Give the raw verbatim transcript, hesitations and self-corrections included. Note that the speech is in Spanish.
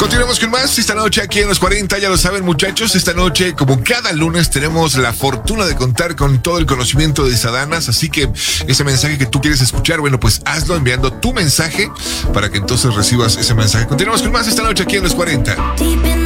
Continuamos con más esta noche aquí en los cuarenta, ya lo saben muchachos, esta noche como cada lunes tenemos la fortuna de contar con todo el conocimiento de Sadanas, así que ese mensaje que tú quieres escuchar, bueno pues hazlo enviando tu mensaje para que entonces recibas ese mensaje. Continuamos con más esta noche aquí en los cuarenta.